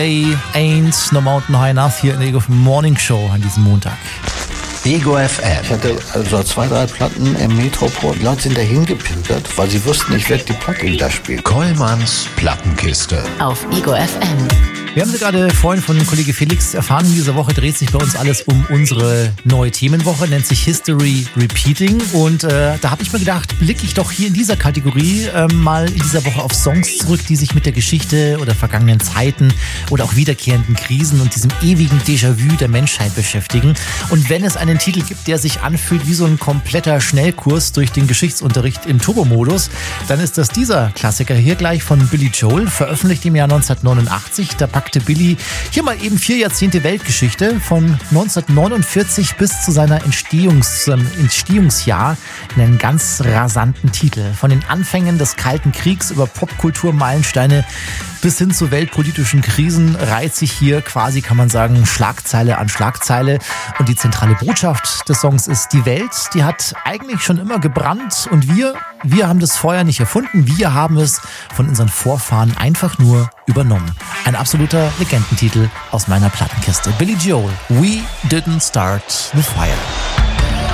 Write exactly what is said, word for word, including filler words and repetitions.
Hey, Ain't No Mountain High Enough hier in der Ego Morning Show an diesem Montag. Ego F M. Ich hatte also zwei, drei Platten im Metropol. Die Leute sind dahin gepimpert, weil sie wussten, ich werde die Platte wieder spielen. Kollmanns Plattenkiste. Auf Ego F M. Wir haben Sie gerade vorhin von Kollege Felix erfahren. Diese Woche dreht sich bei uns alles um unsere neue Themenwoche, nennt sich History Repeating. Und äh, da habe ich mir gedacht, blicke ich doch hier in dieser Kategorie äh, mal in dieser Woche auf Songs zurück, die sich mit der Geschichte oder vergangenen Zeiten oder auch wiederkehrenden Krisen und diesem ewigen Déjà-vu der Menschheit beschäftigen. Und wenn es einen Titel gibt, der sich anfühlt wie so ein kompletter Schnellkurs durch den Geschichtsunterricht im Turbo-Modus, dann ist das dieser Klassiker hier gleich von Billy Joel, veröffentlicht im Jahr neunzehnhundertneunundachtzig. Da packte Billy hier mal eben vier Jahrzehnte Weltgeschichte von neunzehnhundertneunundvierzig bis zu seiner Entstehungs, ähm, Entstehungsjahr in einen ganz rasanten Titel. Von den Anfängen des Kalten Kriegs über Popkulturmeilensteine bis hin zu weltpolitischen Krisen reiht sich hier quasi, kann man sagen, Schlagzeile an Schlagzeile. Und die zentrale Botschaft des Songs ist, die Welt, die hat eigentlich schon immer gebrannt und wir, wir haben das Feuer nicht erfunden, wir haben es von unseren Vorfahren einfach nur übernommen. Ein absoluter Legendentitel aus meiner Plattenkiste. Billy Joel, We Didn't Start the Fire.